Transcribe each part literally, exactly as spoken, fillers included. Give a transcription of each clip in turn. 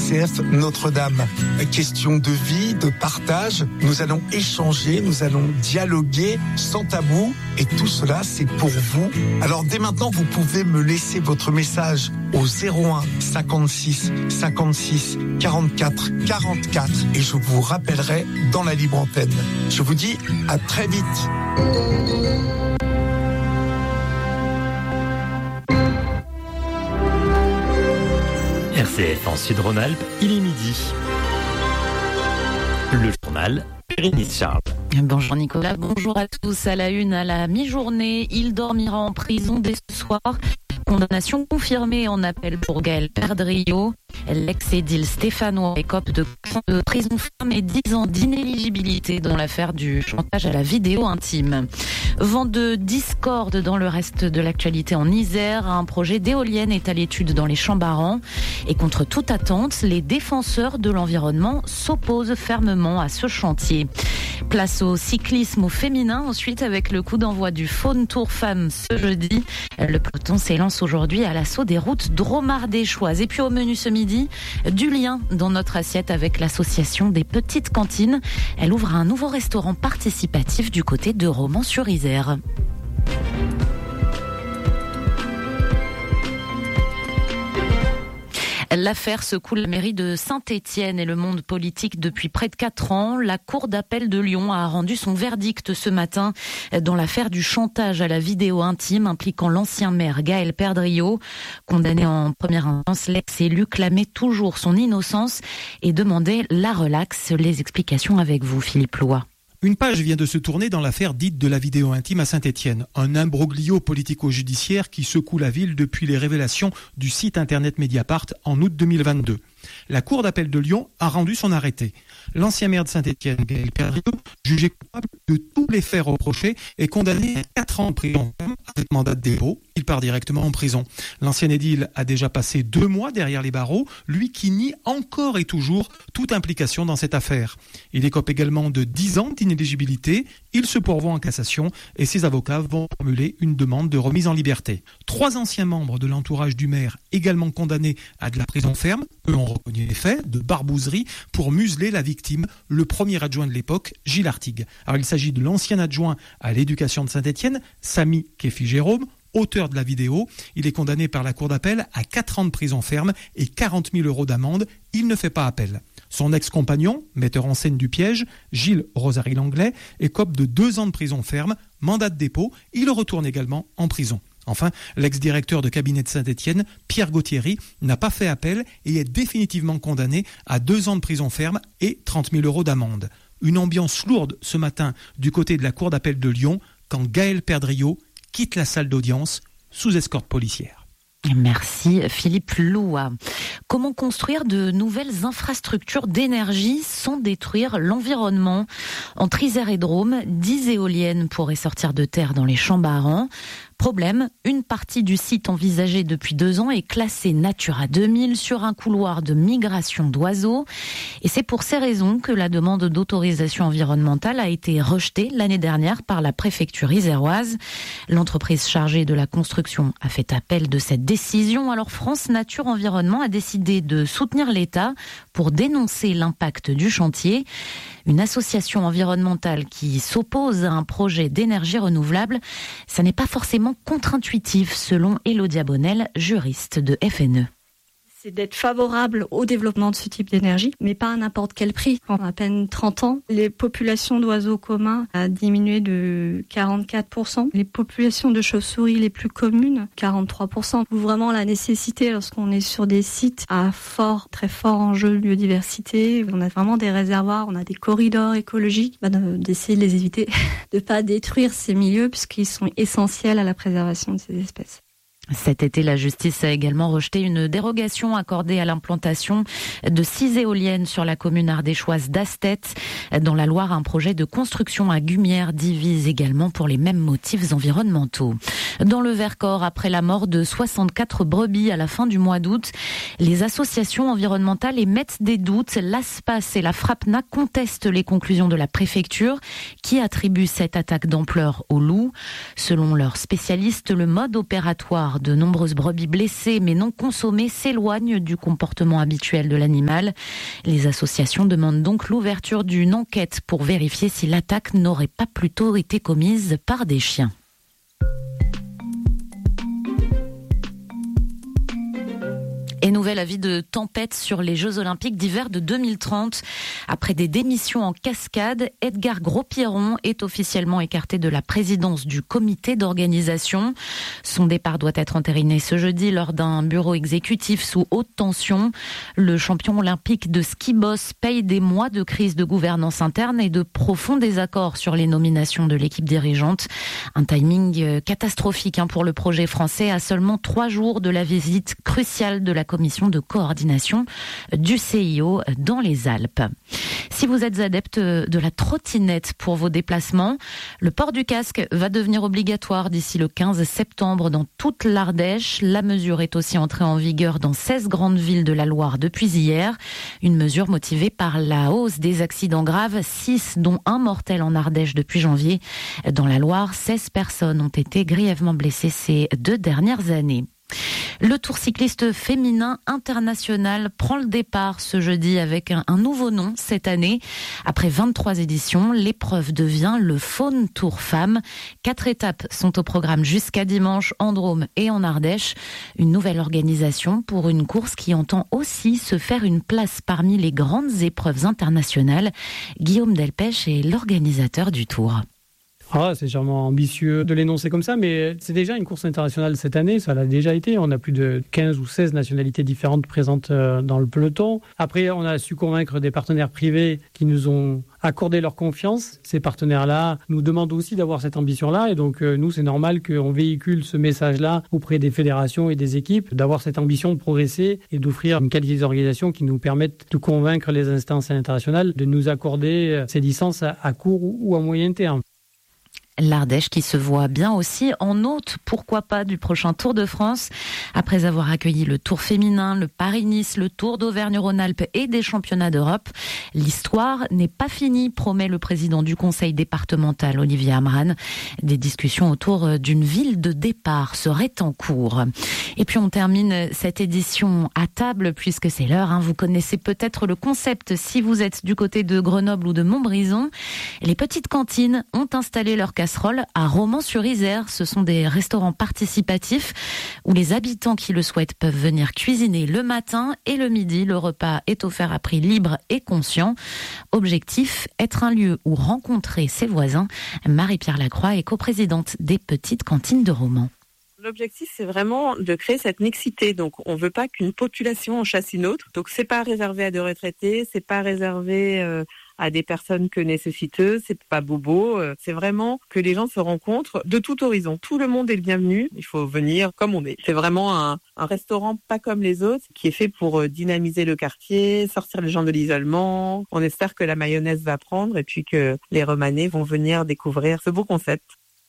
C F Notre-Dame. Question de vie, de partage. Nous allons échanger, nous allons dialoguer sans tabou. Et tout cela, c'est pour vous. Alors dès maintenant, vous pouvez me laisser votre message au zéro un cinquante-six cinquante-six quarante-quatre quarante-quatre et je vous rappellerai dans la libre antenne. Je vous dis à très vite. R C F en Sud-Rhône-Alpes, il est midi. Le journal Bérénice Charles. Bonjour Nicolas, bonjour à tous. À la une, à la mi-journée, il dormira en prison dès ce soir. Condamnation confirmée en appel pour Gaël Perdriau. L'ex-édile stéphanois écope de de prison ferme et dix ans d'inéligibilité dans l'affaire du chantage à la vidéo intime. Vent de discorde dans le reste de l'actualité en Isère. Un projet d'éolienne est à l'étude dans les Champs-Barans. Et contre toute attente, les défenseurs de l'environnement s'opposent fermement à ce chantier. Place au cyclisme au féminin ensuite avec le coup d'envoi du Faune Tour Femmes ce jeudi. Le peloton s'élance aujourd'hui à l'assaut des routes dromardéchoises. Et puis au menu ce midi, du lien dans notre assiette avec l'association des petites cantines. Elle ouvre un nouveau restaurant participatif du côté de Romans-sur-Isère. L'affaire secoue la mairie de Saint-Étienne et le monde politique depuis près de quatre ans. La Cour d'appel de Lyon a rendu son verdict ce matin dans l'affaire du chantage à la vidéo intime impliquant l'ancien maire Gaël Perdriau. Condamné en première instance, l'ex-élu clamait toujours son innocence et demandait la relaxe. Les explications avec vous, Philippe Loy. Une page vient de se tourner dans l'affaire dite de la vidéo intime à Saint-Étienne. Un imbroglio politico-judiciaire qui secoue la ville depuis les révélations du site internet Mediapart en août deux mille vingt-deux. La Cour d'appel de Lyon a rendu son arrêté. L'ancien maire de Saint-Étienne, Gaël Perdriau, jugé coupable de tous les faits reprochés, est condamné à quatre ans de prison avec mandat de dépôt. Il part directement en prison. L'ancien édile a déjà passé deux mois derrière les barreaux, lui qui nie encore et toujours toute implication dans cette affaire. Il écope également de dix ans d'inéligibilité. Il se pourvoit en cassation et ses avocats vont formuler une demande de remise en liberté. Trois anciens membres de l'entourage du maire, également condamnés à de la prison ferme, eux ont reconnu les faits de barbouzerie pour museler la victime, le premier adjoint de l'époque, Gilles Artigue. Alors il s'agit de l'ancien adjoint à l'éducation de Saint-Étienne, Samy Kéfi-Jérôme, auteur de la vidéo. Il est condamné par la Cour d'appel à quatre ans de prison ferme et quarante mille euros d'amende. Il ne fait pas appel. Son ex-compagnon, metteur en scène du piège, Gilles Rosary-Langlais, écope de deux ans de prison ferme, mandat de dépôt. Il retourne également en prison. Enfin, l'ex-directeur de cabinet de Saint-Étienne, Pierre Gauthieri, n'a pas fait appel et est définitivement condamné à deux ans de prison ferme et trente mille euros d'amende. Une ambiance lourde ce matin du côté de la Cour d'appel de Lyon quand Gaël Perdriau quitte la salle d'audience sous escorte policière. Merci Philippe Loua. Comment construire de nouvelles infrastructures d'énergie sans détruire l'environnement ? Entre Isère et Drôme, dix éoliennes pourraient sortir de terre dans les Champs-Barans. Problème, une partie du site envisagé depuis deux ans est classée Natura deux mille sur un couloir de migration d'oiseaux. Et c'est pour ces raisons que la demande d'autorisation environnementale a été rejetée l'année dernière par la préfecture iséroise. L'entreprise chargée de la construction a fait appel de cette décision. Alors France Nature Environnement a décidé de soutenir l'État pour dénoncer l'impact du chantier. Une association environnementale qui s'oppose à un projet d'énergie renouvelable, ça n'est pas forcément contre-intuitif, selon Élodia Bonnel, juriste de F N E. C'est d'être favorable au développement de ce type d'énergie, mais pas à n'importe quel prix. En à peine trente ans, les populations d'oiseaux communs ont diminué de quarante-quatre pour cent. Les populations de chauves-souris les plus communes, quarante-trois pour cent. Vraiment la nécessité, lorsqu'on est sur des sites à fort, très fort enjeu de biodiversité, on a vraiment des réservoirs, on a des corridors écologiques, bah, d'essayer de les éviter, de ne pas détruire ces milieux puisqu'ils sont essentiels à la préservation de ces espèces. Cet été, la justice a également rejeté une dérogation accordée à l'implantation de six éoliennes sur la commune ardéchoise d'Astet. Dans la Loire, un projet de construction à Gumières divise également pour les mêmes motifs environnementaux. Dans le Vercors, après la mort de soixante-quatre brebis à la fin du mois d'août, les associations environnementales émettent des doutes. L'ASPAS et la FRAPNA contestent les conclusions de la préfecture qui attribue cette attaque d'ampleur aux loups. Selon leurs spécialistes, le mode opératoire Hier, de nombreuses brebis blessées mais non consommées s'éloignent du comportement habituel de l'animal. Les associations demandent donc l'ouverture d'une enquête pour vérifier si l'attaque n'aurait pas plutôt été commise par des chiens. Et nouvel avis de tempête sur les Jeux Olympiques d'hiver de deux mille trente. Après des démissions en cascade, Edgar Gros-Pierron est officiellement écarté de la présidence du comité d'organisation. Son départ doit être entériné ce jeudi lors d'un bureau exécutif sous haute tension. Le champion olympique de ski boss paye des mois de crise de gouvernance interne et de profonds désaccords sur les nominations de l'équipe dirigeante. Un timing catastrophique pour le projet français à seulement trois jours de la visite cruciale de la commission de coordination du C I O dans les Alpes. Si vous êtes adepte de la trottinette pour vos déplacements, le port du casque va devenir obligatoire d'ici le quinze septembre dans toute l'Ardèche. La mesure est aussi entrée en vigueur dans seize grandes villes de la Loire depuis hier. Une mesure motivée par la hausse des accidents graves, six dont un mortel en Ardèche depuis janvier. Dans la Loire, seize personnes ont été grièvement blessées ces deux dernières années. Le Tour cycliste féminin international prend le départ ce jeudi avec un, un nouveau nom cette année. Après vingt-trois éditions, l'épreuve devient le Faune Tour Femmes. Quatre étapes sont au programme jusqu'à dimanche en Drôme et en Ardèche. Une nouvelle organisation pour une course qui entend aussi se faire une place parmi les grandes épreuves internationales. Guillaume Delpech est l'organisateur du Tour. Ah, c'est sûrement ambitieux de l'énoncer comme ça, mais c'est déjà une course internationale cette année, ça l'a déjà été. On a plus de quinze ou seize nationalités différentes présentes dans le peloton. Après, on a su convaincre des partenaires privés qui nous ont accordé leur confiance. Ces partenaires-là nous demandent aussi d'avoir cette ambition-là, et donc euh, nous, c'est normal qu'on véhicule ce message-là auprès des fédérations et des équipes, d'avoir cette ambition de progresser et d'offrir une qualité d'organisation qui nous permette de convaincre les instances internationales de nous accorder ces licences à, à court ou à moyen terme. L'Ardèche qui se voit bien aussi en hôte, pourquoi pas, du prochain Tour de France. Après avoir accueilli le Tour féminin, le Paris-Nice, le Tour d'Auvergne-Rhône-Alpes et des championnats d'Europe, l'histoire n'est pas finie, promet le président du conseil départemental, Olivier Amran. Des discussions autour d'une ville de départ seraient en cours. Et puis on termine cette édition à table, puisque c'est l'heure. Hein. Vous connaissez peut-être le concept si vous êtes du côté de Grenoble ou de Montbrison. Les petites cantines ont installé leur casserole à Romans-sur-Isère. Ce sont des restaurants participatifs où les habitants qui le souhaitent peuvent venir cuisiner le matin et le midi. Le repas est offert à prix libre et conscient. Objectif, être un lieu où rencontrer ses voisins. Marie-Pierre Lacroix est coprésidente des petites cantines de Romans. L'objectif, c'est vraiment de créer cette mixité. Donc, on veut pas qu'une population en chasse une autre. Donc, c'est pas réservé à des retraités, c'est pas réservé euh, à des personnes que nécessiteuses, c'est pas bobo. Euh, c'est vraiment que les gens se rencontrent de tout horizon. Tout le monde est le bienvenu. Il faut venir comme on est. C'est vraiment un, un restaurant pas comme les autres, qui est fait pour euh, dynamiser le quartier, sortir les gens de l'isolement. On espère que la mayonnaise va prendre et puis que les Romanais vont venir découvrir ce beau concept.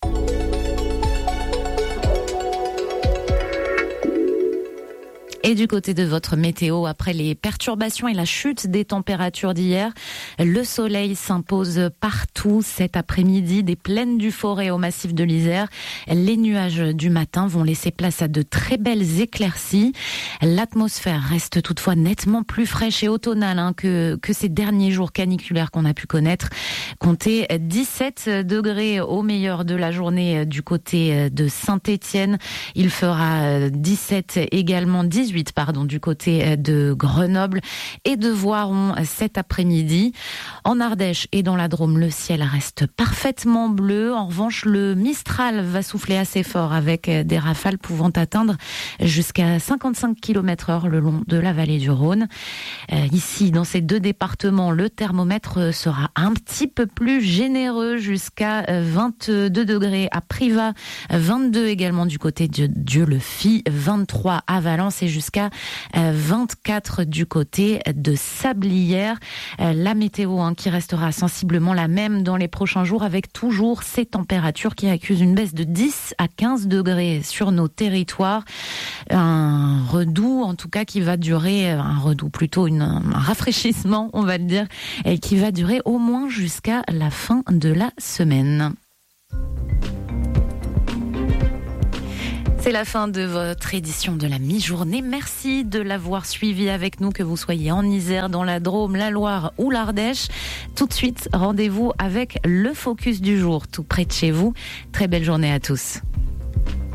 Et du côté de votre météo, après les perturbations et la chute des températures d'hier, le soleil s'impose partout cet après-midi, des plaines du Forez au massif de l'Isère. Les nuages du matin vont laisser place à de très belles éclaircies. L'atmosphère reste toutefois nettement plus fraîche et automnale hein, que, que ces derniers jours caniculaires qu'on a pu connaître. Comptez dix-sept degrés au meilleur de la journée du côté de Saint-Étienne. Il fera dix-sept également, dix-huit pardon, du côté de Grenoble et de Voiron cet après-midi. En Ardèche et dans la Drôme, le ciel reste parfaitement bleu. En revanche, le Mistral va souffler assez fort avec des rafales pouvant atteindre jusqu'à cinquante-cinq kilomètres heure le long de la vallée du Rhône. Euh, ici, dans ces deux départements, le thermomètre sera un petit peu plus généreux jusqu'à vingt-deux degrés à Privas, vingt-deux également du côté de Dieu-le-Fit, vingt-trois à Valence et jusqu'à vingt-quatre du côté de Sablières. La météo hein, qui restera sensiblement la même dans les prochains jours avec toujours ces températures qui accusent une baisse de dix à quinze degrés sur nos territoires. Un redout en tout cas qui va durer, un redout plutôt une, un rafraîchissement on va le dire, et qui va durer au moins jusqu'à la fin de la semaine. C'est la fin de votre édition de la mi-journée. Merci de l'avoir suivi avec nous, que vous soyez en Isère, dans la Drôme, la Loire ou l'Ardèche. Tout de suite, rendez-vous avec le focus du jour, tout près de chez vous. Très belle journée à tous.